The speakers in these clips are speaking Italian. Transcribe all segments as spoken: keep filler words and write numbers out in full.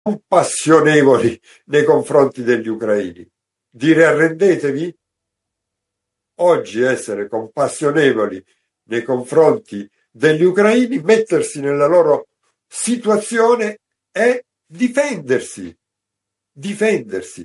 compassionevoli nei confronti degli ucraini. Dire arrendetevi? Oggi essere compassionevoli nei confronti degli ucraini, mettersi nella loro situazione è difendersi. Difendersi.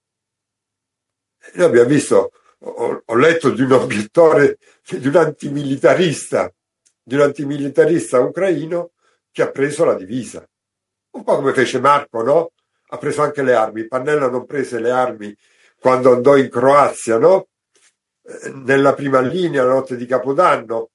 Noi abbiamo visto, ho, ho letto di un obiettore, di un antimilitarista, di un antimilitarista ucraino che ha preso la divisa. Un po' come fece Marco, no? Ha preso anche le armi. Pannella non prese le armi quando andò in Croazia, no? Nella prima linea, la notte di Capodanno,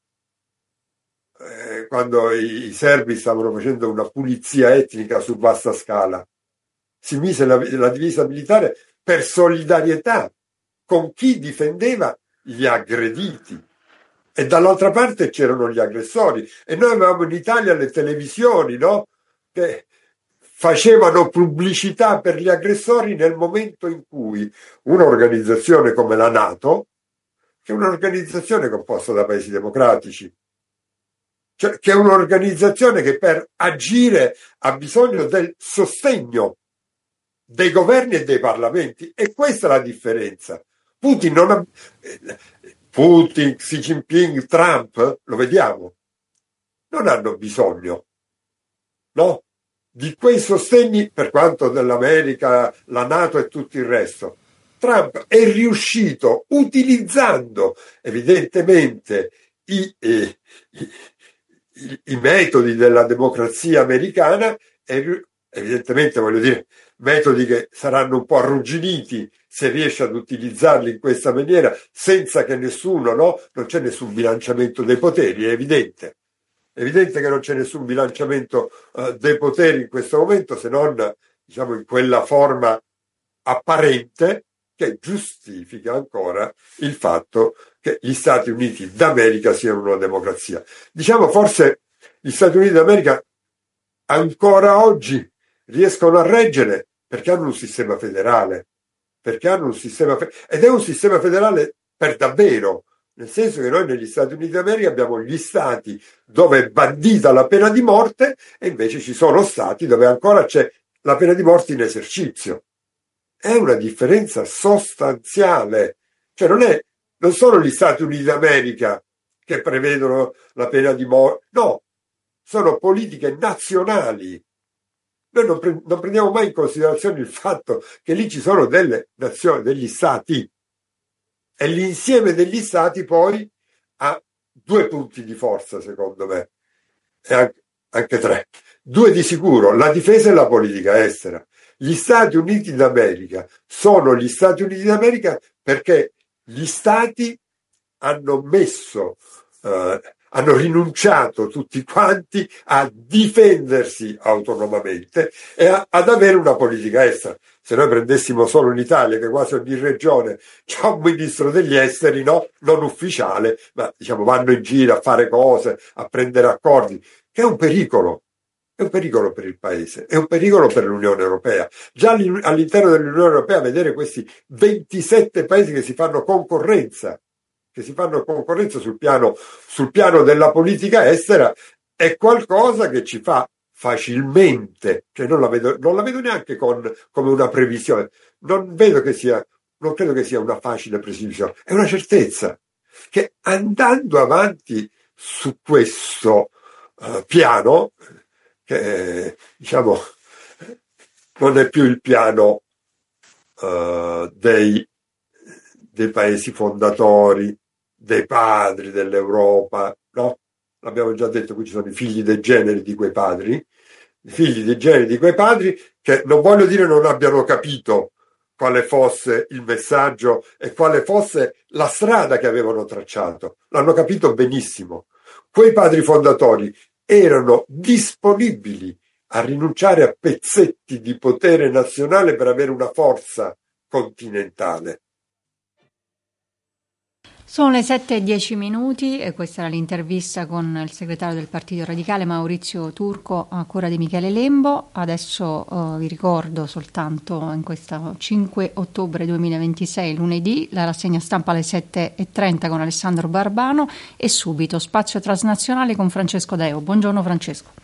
eh, quando i, i serbi stavano facendo una pulizia etnica su vasta scala. Si mise la, la divisa militare per solidarietà con chi difendeva gli aggrediti. E dall'altra parte c'erano gli aggressori. E noi avevamo in Italia le televisioni, no? Che facevano pubblicità per gli aggressori nel momento in cui un'organizzazione come la NATO, che è un'organizzazione composta da paesi democratici, cioè che è un'organizzazione che per agire ha bisogno del sostegno dei governi e dei parlamenti, e questa è la differenza. Putin non ha... Putin, Xi Jinping, Trump, lo vediamo, non hanno bisogno, no? Di quei sostegni, per quanto dell'America, la NATO e tutto il resto. Trump è riuscito, utilizzando evidentemente i, eh, i, i, i metodi della democrazia americana, e evidentemente, voglio dire, metodi che saranno un po' arrugginiti se riesce ad utilizzarli in questa maniera, senza che nessuno, no? Non c'è nessun bilanciamento dei poteri, è evidente. È evidente che non c'è nessun bilanciamento uh, dei poteri in questo momento, se non, diciamo, in quella forma apparente che giustifica ancora il fatto che gli Stati Uniti d'America siano una democrazia. Diciamo, forse gli Stati Uniti d'America ancora oggi riescono a reggere perché hanno un sistema federale, perché hanno un sistema fe- ed è un sistema federale per davvero, nel senso che noi negli Stati Uniti d'America abbiamo gli stati dove è bandita la pena di morte, e invece ci sono stati dove ancora c'è la pena di morte in esercizio. È una differenza sostanziale, cioè non è, non sono gli Stati Uniti d'America che prevedono la pena di morte, no, sono politiche nazionali. Noi non, pre- non prendiamo mai in considerazione il fatto che lì ci sono delle nazioni, degli stati, e l'insieme degli stati poi ha due punti di forza, secondo me, e anche, anche tre. Due di sicuro, la difesa e la politica estera. Gli Stati Uniti d'America sono gli Stati Uniti d'America perché gli stati hanno messo, eh, hanno rinunciato tutti quanti a difendersi autonomamente e a, ad avere una politica estera. Se noi prendessimo solo l'Italia, che quasi ogni regione c'ha un ministro degli esteri, no? Non ufficiale, ma diciamo vanno in giro a fare cose, a prendere accordi, che è un pericolo. È un pericolo per il paese, è un pericolo per l'Unione Europea. Già all'interno dell'Unione Europea vedere questi ventisette paesi che si fanno concorrenza, che si fanno concorrenza sul piano, sul piano della politica estera, è qualcosa che ci fa facilmente, cioè non la vedo, non la vedo neanche con, come una previsione, non vedo che sia, non credo che sia una facile previsione, è una certezza che andando avanti su questo uh, piano, che diciamo non è più il piano uh, dei, dei paesi fondatori, dei padri dell'Europa, no? L'abbiamo già detto, qui ci sono i figli dei generi di quei padri, i figli dei generi di quei padri che non voglio dire non abbiano capito quale fosse il messaggio e quale fosse la strada che avevano tracciato, l'hanno capito benissimo. Quei padri fondatori erano disponibili a rinunciare a pezzetti di potere nazionale per avere una forza continentale. Sono le sette e dieci minuti e questa era l'intervista con il segretario del Partito Radicale Maurizio Turco a cura di Michele Lembo. Adesso uh, vi ricordo soltanto in questo cinque ottobre duemilaventisei, lunedì, la rassegna stampa alle sette e trenta con Alessandro Barbano e subito spazio transnazionale con Francesco Deo. Buongiorno Francesco.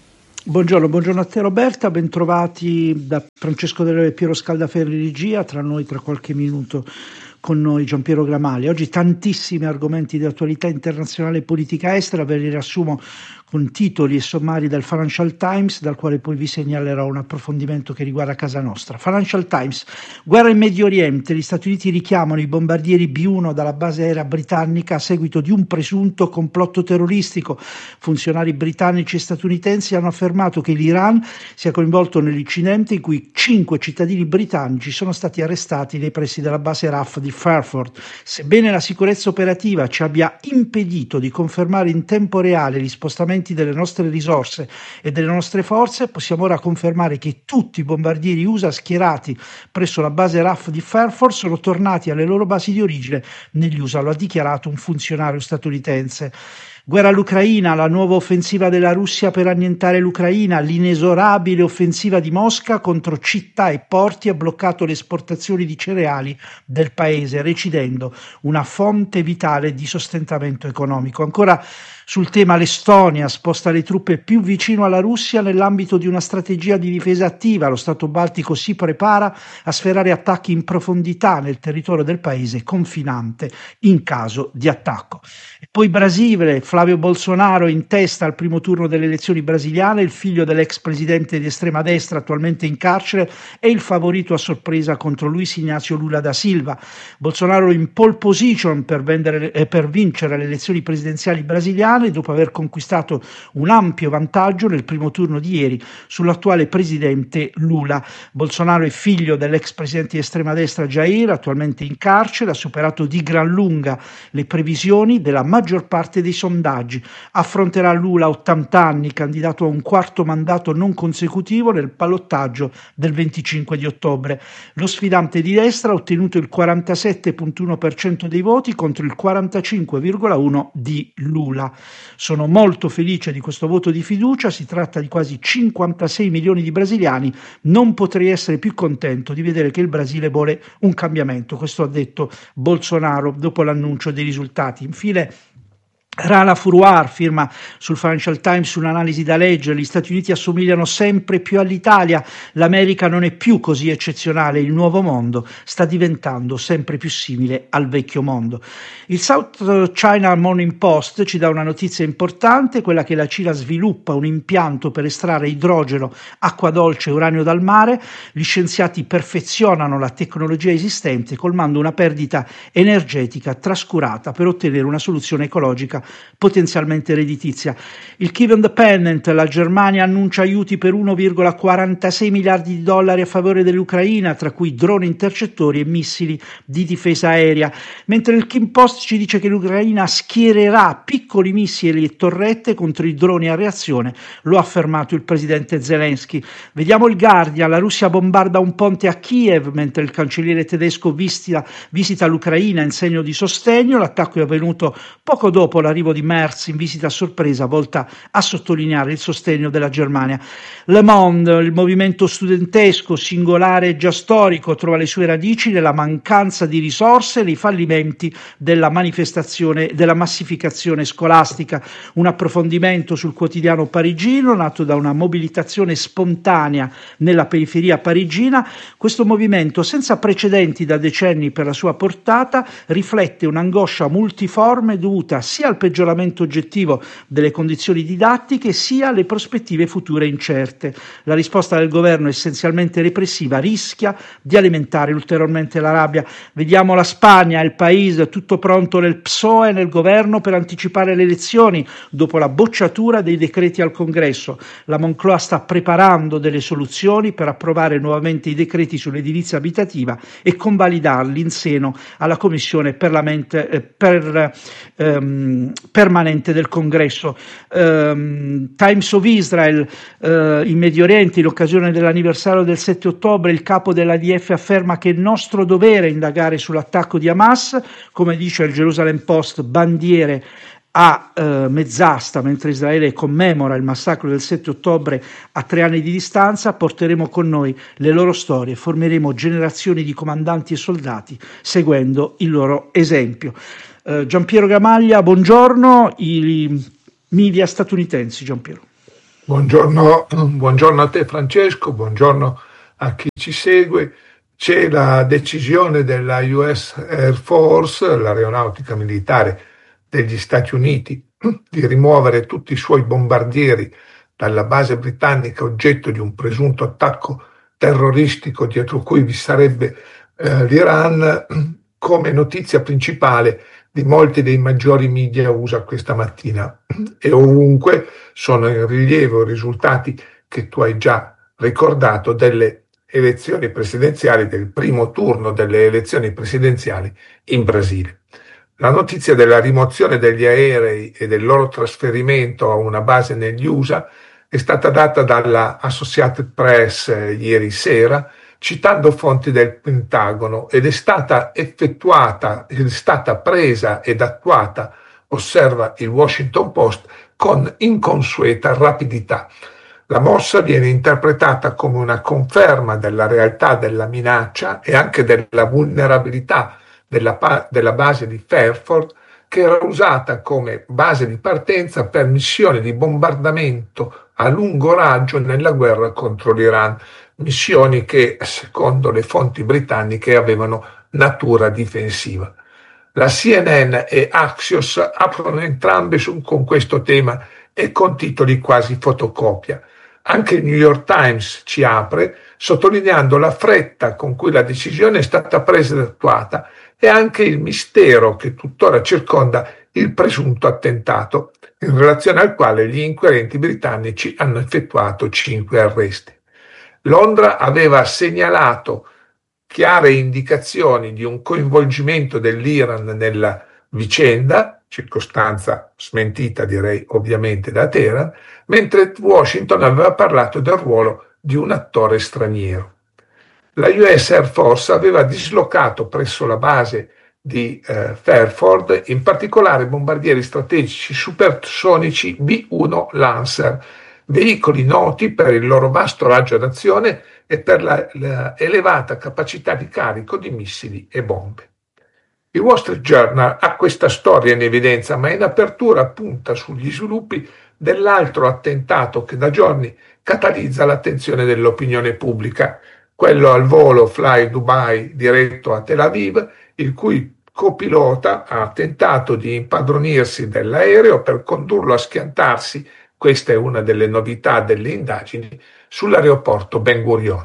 Buongiorno, buongiorno a te Roberta, bentrovati da Francesco Della e Piero Scaldaferri regia, tra noi tra qualche minuto con noi Giampiero Gramaglia. Oggi tantissimi argomenti di attualità internazionale e politica estera, ve li riassumo con titoli e sommari del Financial Times, dal quale poi vi segnalerò un approfondimento che riguarda casa nostra. Financial Times: guerra in Medio Oriente, gli Stati Uniti richiamano i bombardieri B uno dalla base aerea britannica a seguito di un presunto complotto terroristico. Funzionari britannici e statunitensi hanno affermato che l'Iran sia coinvolto nell'incidente in cui cinque cittadini britannici sono stati arrestati nei pressi della base R A F di Fairford. Sebbene la sicurezza operativa ci abbia impedito di confermare in tempo reale gli spostamenti delle nostre risorse e delle nostre forze, possiamo ora confermare che tutti i bombardieri U S A schierati presso la base R A F di Fairford sono tornati alle loro basi di origine negli U S A, lo ha dichiarato un funzionario statunitense. Guerra all'Ucraina, la nuova offensiva della Russia per annientare l'Ucraina, l'inesorabile offensiva di Mosca contro città e porti ha bloccato le esportazioni di cereali del paese, recidendo una fonte vitale di sostentamento economico. Ancora sul tema, l'Estonia sposta le truppe più vicino alla Russia nell'ambito di una strategia di difesa attiva. Lo Stato baltico si prepara a sferrare attacchi in profondità nel territorio del paese confinante in caso di attacco. E poi Brasile, Flavio Bolsonaro in testa al primo turno delle elezioni brasiliane, il figlio dell'ex presidente di estrema destra attualmente in carcere è il favorito a sorpresa contro Luis Ignacio Lula da Silva. Bolsonaro in pole position per, vendere, eh, per vincere le elezioni presidenziali brasiliane dopo aver conquistato un ampio vantaggio nel primo turno di ieri sull'attuale presidente Lula. Bolsonaro è figlio dell'ex presidente di estrema destra Jair, attualmente in carcere, ha superato di gran lunga le previsioni della maggior parte dei sondaggi. Affronterà Lula, ottanta anni, candidato a un quarto mandato non consecutivo nel ballottaggio del venticinque di ottobre. Lo sfidante di destra ha ottenuto il quarantasette virgola uno per cento dei voti contro il quarantacinque virgola uno per cento di Lula. Sono molto felice di questo voto di fiducia, si tratta di quasi cinquantasei milioni di brasiliani, non potrei essere più contento di vedere che il Brasile vuole un cambiamento. Questo ha detto Bolsonaro dopo l'annuncio dei risultati. Infine Rana Furuar firma sul Financial Times un'analisi da leggere: gli Stati Uniti assomigliano sempre più all'Italia, l'America non è più così eccezionale, il nuovo mondo sta diventando sempre più simile al vecchio mondo. Il South China Morning Post ci dà una notizia importante, quella che la Cina sviluppa un impianto per estrarre idrogeno, acqua dolce e uranio dal mare. Gli scienziati perfezionano la tecnologia esistente colmando una perdita energetica trascurata per ottenere una soluzione ecologica potenzialmente redditizia. Il Kiev Independent: la Germania annuncia aiuti per uno virgola quarantasei miliardi di dollari a favore dell'Ucraina, tra cui droni intercettori e missili di difesa aerea, mentre il Kim Post ci dice che l'Ucraina schiererà piccoli missili e torrette contro i droni a reazione, lo ha affermato il presidente Zelensky. Vediamo il Guardian: la Russia bombarda un ponte a Kiev mentre il cancelliere tedesco visita, visita l'Ucraina in segno di sostegno. L'attacco è avvenuto poco dopo la arrivo di Merz in visita a sorpresa volta a sottolineare il sostegno della Germania. Le Monde: il movimento studentesco, singolare e già storico, trova le sue radici nella mancanza di risorse e nei fallimenti della manifestazione, della massificazione scolastica. Un approfondimento sul quotidiano parigino, nato da una mobilitazione spontanea nella periferia parigina. Questo movimento, senza precedenti da decenni per la sua portata, riflette un'angoscia multiforme dovuta sia al peggioramento oggettivo delle condizioni didattiche sia alle prospettive future incerte. La risposta del governo, essenzialmente repressiva, rischia di alimentare ulteriormente la rabbia. Vediamo la Spagna: il paese tutto pronto nel P S O E e nel governo per anticipare le elezioni dopo la bocciatura dei decreti al Congresso. La Moncloa sta preparando delle soluzioni per approvare nuovamente i decreti sull'edilizia abitativa e convalidarli in seno alla Commissione parlamente, eh, per, ehm, permanente del Congresso. Um, Times of Israel: uh, in Medio Oriente, in occasione dell'anniversario del sette ottobre, il capo dell'A D F afferma che è nostro dovere indagare sull'attacco di Hamas. Come dice il Jerusalem Post, bandiere a eh, mezz'asta mentre Israele commemora il massacro del sette ottobre a tre anni di distanza. Porteremo con noi le loro storie, formeremo generazioni di comandanti e soldati seguendo il loro esempio. Uh, Giampiero Gramaglia, buongiorno. I media statunitensi, Giampiero. Buongiorno, buongiorno a te Francesco, buongiorno a chi ci segue. C'è la decisione della U S Air Force, l'aeronautica militare degli Stati Uniti, di rimuovere tutti i suoi bombardieri dalla base britannica oggetto di un presunto attacco terroristico dietro cui vi sarebbe eh, l'Iran, come notizia principale di molti dei maggiori media U S A questa mattina, e ovunque sono in rilievo i risultati che tu hai già ricordato delle elezioni presidenziali, del primo turno delle elezioni presidenziali in Brasile. La notizia della rimozione degli aerei e del loro trasferimento a una base negli U S A è stata data dalla Associated Press eh, ieri sera, citando fonti del Pentagono, ed è stata effettuata, è stata presa ed attuata, osserva il Washington Post, con inconsueta rapidità. La mossa viene interpretata come una conferma della realtà della minaccia e anche della vulnerabilità della, della base di Fairford, che era usata come base di partenza per missioni di bombardamento a lungo raggio nella guerra contro l'Iran, missioni che, secondo le fonti britanniche, avevano natura difensiva. La C N N e Axios aprono entrambe su, con questo tema e con titoli quasi fotocopia. Anche il New York Times ci apre, sottolineando la fretta con cui la decisione è stata presa ed attuata e anche il mistero che tuttora circonda il presunto attentato, in relazione al quale gli inquirenti britannici hanno effettuato cinque arresti. Londra aveva segnalato chiare indicazioni di un coinvolgimento dell'Iran nella vicenda, circostanza smentita direi ovviamente da Teheran, mentre Washington aveva parlato del ruolo di un attore straniero. La U S Air Force aveva dislocato presso la base di eh, Fairford in particolare bombardieri strategici supersonici B uno Lancer, veicoli noti per il loro vasto raggio d'azione e per la, la elevata capacità di carico di missili e bombe. Il Wall Street Journal ha questa storia in evidenza, ma in apertura punta sugli sviluppi dell'altro attentato che da giorni catalizza l'attenzione dell'opinione pubblica, quello al volo Fly Dubai diretto a Tel Aviv, il cui copilota ha tentato di impadronirsi dell'aereo per condurlo a schiantarsi, questa è una delle novità delle indagini, sull'aeroporto Ben Gurion.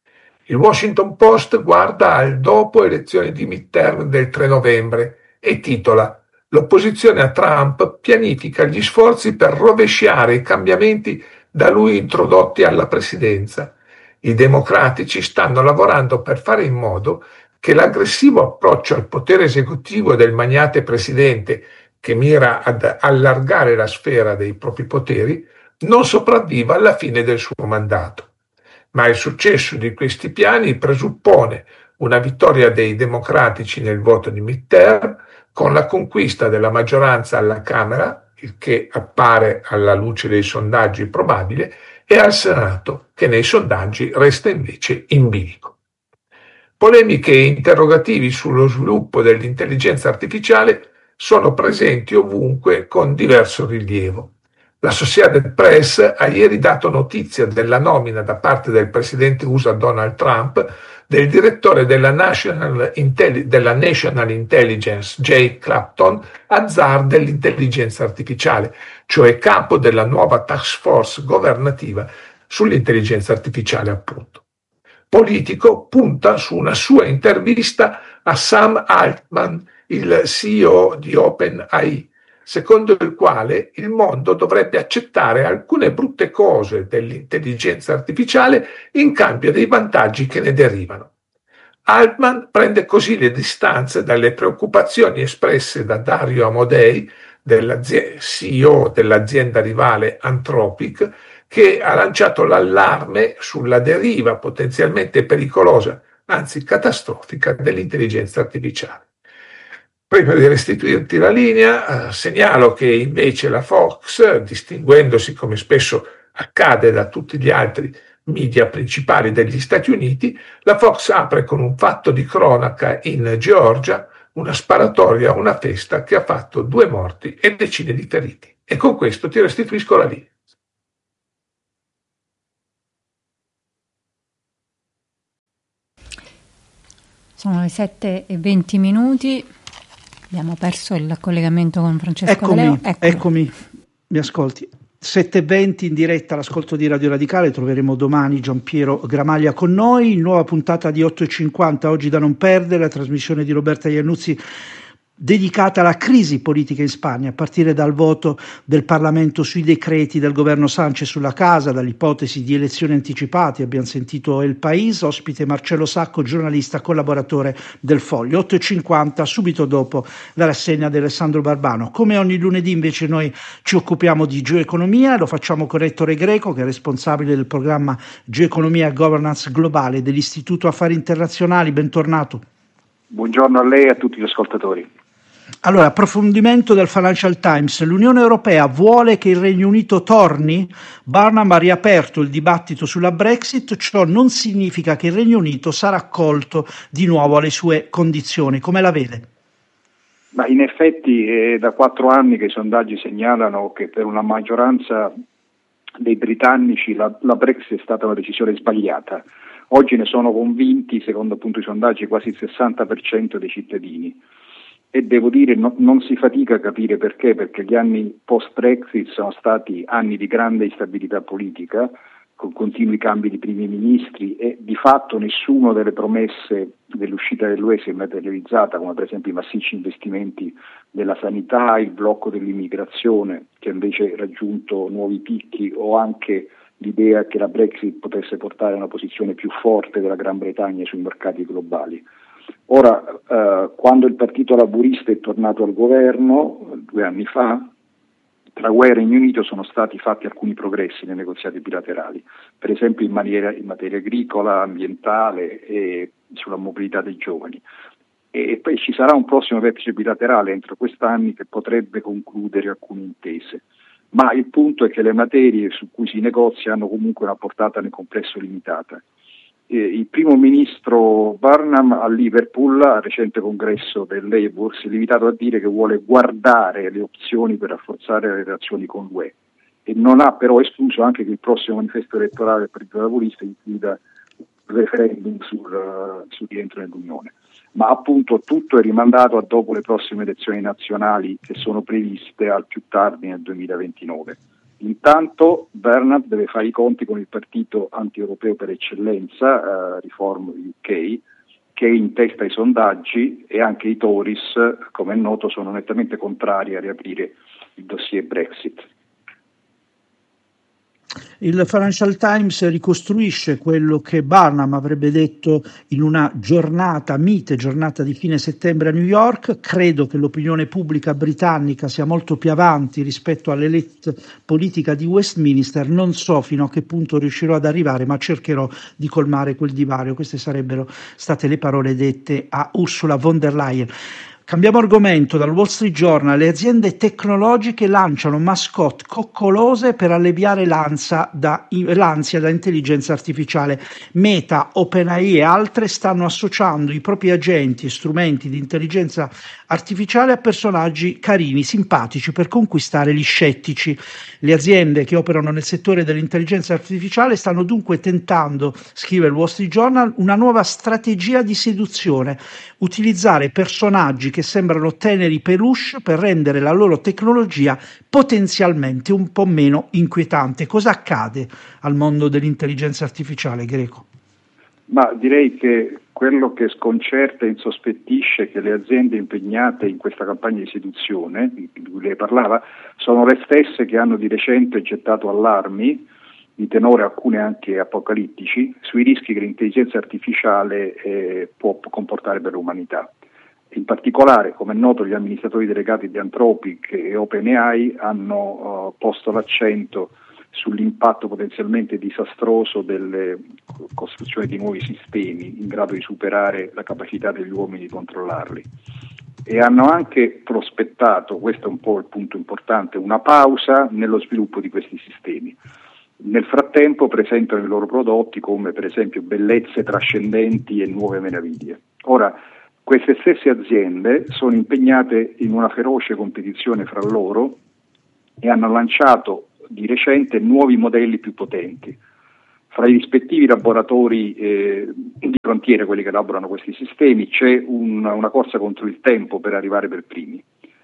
Il Washington Post guarda al dopo elezioni di midterm del tre novembre e titola: l'opposizione a Trump pianifica gli sforzi per rovesciare i cambiamenti da lui introdotti alla presidenza. I democratici stanno lavorando per fare in modo che l'aggressivo approccio al potere esecutivo del magnate presidente, che mira ad allargare la sfera dei propri poteri, non sopravviva alla fine del suo mandato. Ma il successo di questi piani presuppone una vittoria dei democratici nel voto di midterm, con la conquista della maggioranza alla Camera, il che appare alla luce dei sondaggi probabile, e al Senato, che nei sondaggi resta invece in bilico. Polemiche e interrogativi sullo sviluppo dell'intelligenza artificiale sono presenti ovunque con diverso rilievo. L'Associated Press ha ieri dato notizia della nomina da parte del presidente U S A Donald Trump del direttore della National, Intelli- della National Intelligence Jay Clapton a zar dell'intelligenza artificiale, cioè capo della nuova task force governativa sull'intelligenza artificiale appunto. Politico punta su una sua intervista a Sam Altman, il C E O di OpenAI, secondo il quale il mondo dovrebbe accettare alcune brutte cose dell'intelligenza artificiale in cambio dei vantaggi che ne derivano. Altman prende così le distanze dalle preoccupazioni espresse da Dario Amodei, C E O dell'azienda rivale Anthropic, che ha lanciato l'allarme sulla deriva potenzialmente pericolosa, anzi catastrofica, dell'intelligenza artificiale. Prima di restituirti la linea, eh, segnalo che invece la Fox, distinguendosi come spesso accade da tutti gli altri media principali degli Stati Uniti, la Fox apre con un fatto di cronaca in Georgia, una sparatoria a una festa che ha fatto due morti e decine di feriti. E con questo ti restituisco la linea. Sono le sette e venti minuti, abbiamo perso il collegamento con Francesco Eccomi, De Leo. Eccolo. eccomi, mi ascolti. sette e venti in diretta all'ascolto di Radio Radicale, troveremo domani Giampiero Gramaglia con noi, nuova puntata di otto e cinquanta, oggi da non perdere, la trasmissione di Roberta Iannuzzi dedicata alla crisi politica in Spagna, a partire dal voto del Parlamento sui decreti del governo Sánchez sulla casa, dall'ipotesi di elezioni anticipate. Abbiamo sentito El País, ospite Marcello Sacco, giornalista, collaboratore del Foglio. otto e cinquanta, subito dopo la rassegna di Alessandro Barbano. Come ogni lunedì invece noi ci occupiamo di geoeconomia, lo facciamo con Ettore Greco, che è responsabile del programma Geoeconomia e Governance Globale dell'Istituto Affari Internazionali. Bentornato. Buongiorno a lei e a tutti gli ascoltatori. Allora, approfondimento del Financial Times. L'Unione Europea vuole che il Regno Unito torni? Barnum ha riaperto il dibattito sulla Brexit, ciò non significa che il Regno Unito sarà accolto di nuovo alle sue condizioni. Come la vede? Ma in effetti è da quattro anni che i sondaggi segnalano che per una maggioranza dei britannici la, la Brexit è stata una decisione sbagliata. Oggi ne sono convinti, secondo appunto i sondaggi, quasi il sessanta per cento dei cittadini. E devo dire no, non si fatica a capire perché, perché gli anni post-Brexit sono stati anni di grande instabilità politica, con continui cambi di primi ministri e di fatto nessuna delle promesse dell'uscita dell'U E si è materializzata, come per esempio i massicci investimenti nella sanità, il blocco dell'immigrazione che invece ha raggiunto nuovi picchi, o anche l'idea che la Brexit potesse portare a una posizione più forte della Gran Bretagna sui mercati globali. Ora, eh, quando il Partito Laburista è tornato al governo, due anni fa, tra U E e Regno Unito sono stati fatti alcuni progressi nei negoziati bilaterali, per esempio in, maniera, in materia agricola, ambientale e sulla mobilità dei giovani. E poi ci sarà un prossimo vertice bilaterale entro quest'anno che potrebbe concludere alcune intese. Ma il punto è che le materie su cui si negozia hanno comunque una portata nel complesso limitata. Eh, il primo ministro Barnum a Liverpool, al recente congresso del Labour, si è limitato a dire che vuole guardare le opzioni per rafforzare le relazioni con l'U E e non ha però escluso anche che il prossimo manifesto elettorale del Partito Laburista includa referendum sul, sul rientro nell'Unione. Ma appunto tutto è rimandato a dopo le prossime elezioni nazionali che sono previste al più tardi nel duemilaventinove. Intanto Bernard deve fare i conti con il partito anti-europeo per eccellenza, eh, Reform U K, che è in testa ai sondaggi, e anche i Tories, come è noto, sono nettamente contrari a riaprire il dossier Brexit. Il Financial Times ricostruisce quello che Barnum avrebbe detto in una giornata mite, giornata di fine settembre a New York. Credo che l'opinione pubblica britannica sia molto più avanti rispetto all'elite politica di Westminster. Non so fino a che punto riuscirò ad arrivare, ma cercherò di colmare quel divario. Queste sarebbero state le parole dette a Ursula von der Leyen. Cambiamo argomento. Dal Wall Street Journal: le aziende tecnologiche lanciano mascotte coccolose per alleviare l'ansia da, l'ansia da intelligenza artificiale. Meta, OpenAI e altre stanno associando i propri agenti e strumenti di intelligenza artificiale a personaggi carini, simpatici, per conquistare gli scettici. Le aziende che operano nel settore dell'intelligenza artificiale stanno dunque tentando, scrive il Wall Street Journal, una nuova strategia di seduzione: utilizzare personaggi che sembrano teneri peluche per rendere la loro tecnologia potenzialmente un po' meno inquietante. Cosa accade al mondo dell'intelligenza artificiale, Greco? Ma direi che quello che sconcerta e insospettisce è che le aziende impegnate in questa campagna di seduzione, di cui lei parlava, sono le stesse che hanno di recente gettato allarmi, di tenore alcune anche apocalittici, sui rischi che l'intelligenza artificiale eh, può comportare per l'umanità. In particolare, come è noto, gli amministratori delegati di Anthropic e OpenAI hanno uh, posto l'accento sull'impatto potenzialmente disastroso delle costruzioni di nuovi sistemi in grado di superare la capacità degli uomini di controllarli. E hanno anche prospettato, questo è un po' il punto importante, una pausa nello sviluppo di questi sistemi. Nel frattempo presentano i loro prodotti come per esempio bellezze trascendenti e nuove meraviglie. Ora, queste stesse aziende sono impegnate in una feroce competizione fra loro e hanno lanciato di recente nuovi modelli più potenti. Fra i rispettivi laboratori eh, di frontiera, quelli che elaborano questi sistemi, c'è un, una corsa contro il tempo per arrivare per primi.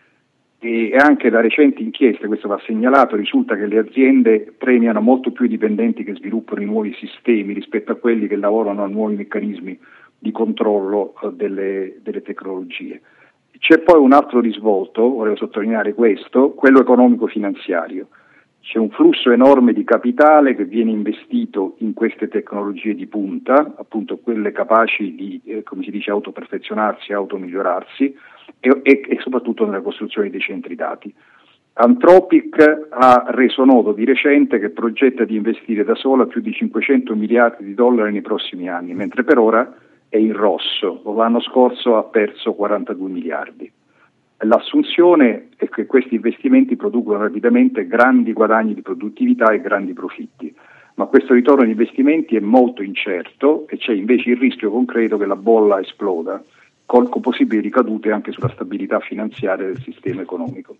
E anche da recenti inchieste, questo va segnalato, risulta che le aziende premiano molto più i dipendenti che sviluppano i nuovi sistemi rispetto a quelli che lavorano a nuovi meccanismi di controllo eh, delle, delle tecnologie. C'è poi un altro risvolto, volevo sottolineare questo, quello economico-finanziario. C'è un flusso enorme di capitale che viene investito in queste tecnologie di punta, appunto quelle capaci di, eh, come si dice, autoperfezionarsi, automigliorarsi, e, e, e soprattutto nella costruzione dei centri dati. Anthropic ha reso noto di recente che progetta di investire da sola più di cinquecento miliardi di dollari nei prossimi anni, mentre per ora è in rosso, l'anno scorso ha perso quarantadue miliardi. L'assunzione è che questi investimenti producono rapidamente grandi guadagni di produttività e grandi profitti, ma questo ritorno di investimenti è molto incerto e c'è invece il rischio concreto che la bolla esploda, con possibili ricadute anche sulla stabilità finanziaria del sistema economico.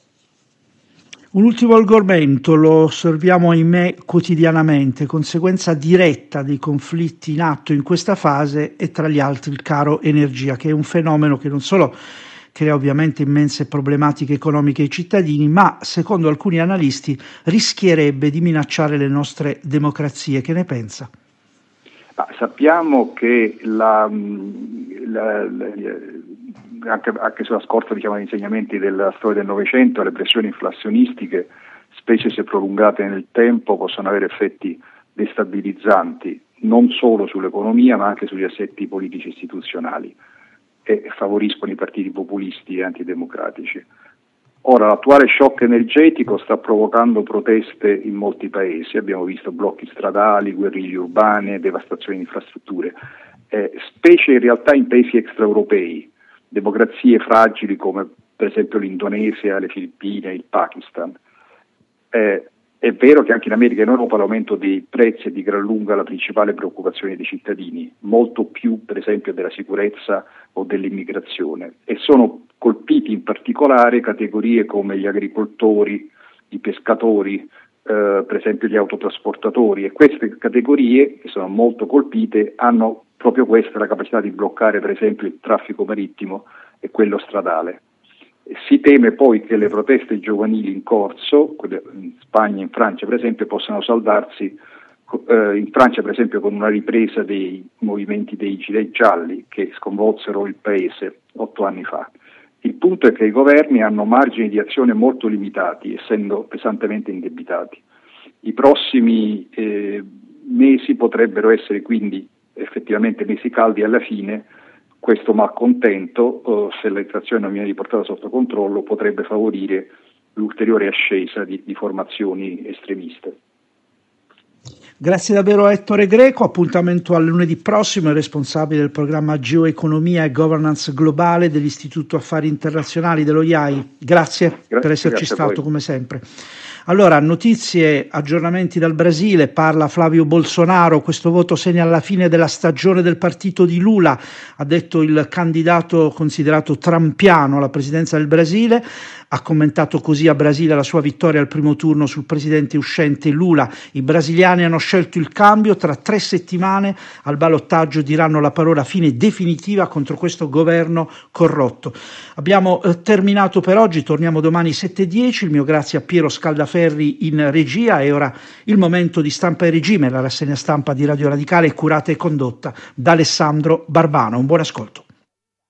Un ultimo argomento, lo osserviamo ahimè quotidianamente, conseguenza diretta dei conflitti in atto in questa fase è tra gli altri il caro energia, che è un fenomeno che non solo crea ovviamente immense problematiche economiche ai cittadini, ma secondo alcuni analisti rischierebbe di minacciare le nostre democrazie. Che ne pensa? Ah, sappiamo che la, la, la, anche, anche sulla scorta diciamo, degli insegnamenti della storia del Novecento, le pressioni inflazionistiche, specie se prolungate nel tempo, possono avere effetti destabilizzanti non solo sull'economia ma anche sugli assetti politici istituzionali e favoriscono i partiti populisti e antidemocratici. Ora, l'attuale shock energetico sta provocando proteste in molti paesi, abbiamo visto blocchi stradali, guerriglie urbane, devastazioni di infrastrutture, eh, specie in realtà in paesi extraeuropei, democrazie fragili come per esempio l'Indonesia, le Filippine, il Pakistan. Eh, È vero che anche in America e in Europa l'aumento dei prezzi è di gran lunga la principale preoccupazione dei cittadini, molto più per esempio della sicurezza o dell'immigrazione, e sono colpiti in particolare categorie come gli agricoltori, i pescatori, eh, per esempio gli autotrasportatori, e queste categorie che sono molto colpite hanno proprio questa la capacità di bloccare per esempio il traffico marittimo e quello stradale. Si teme poi che le proteste giovanili in corso, quelle in Spagna e in Francia per esempio, possano saldarsi eh, in Francia per esempio con una ripresa dei movimenti dei gilet gialli che sconvolsero il paese otto anni fa. Il punto è che i governi hanno margini di azione molto limitati, essendo pesantemente indebitati. I prossimi eh, mesi potrebbero essere quindi effettivamente mesi caldi alla fine. Questo malcontento, eh, se l'inflazione non viene riportata sotto controllo, potrebbe favorire l'ulteriore ascesa di, di formazioni estremiste. Grazie davvero a Ettore Greco, appuntamento al lunedì prossimo, è responsabile del programma Geoeconomia e Governance Globale dell'Istituto Affari Internazionali dello I A I. Grazie, grazie per esserci stato come sempre. Allora, notizie, aggiornamenti dal Brasile, parla Flavio Bolsonaro, questo voto segna la fine della stagione del partito di Lula, ha detto il candidato considerato trampiano alla presidenza del Brasile, ha commentato così a Brasile la sua vittoria al primo turno sul presidente uscente Lula. I brasiliani hanno scelto il cambio, tra tre settimane al ballottaggio diranno la parola fine definitiva contro questo governo corrotto. Abbiamo eh, terminato per oggi, torniamo domani sette e dieci, il mio grazie a Piero Scaldaferri in regia e ora il momento di Stampa e Regime, la rassegna stampa di Radio Radicale curata e condotta da Alessandro Barbano. Un buon ascolto.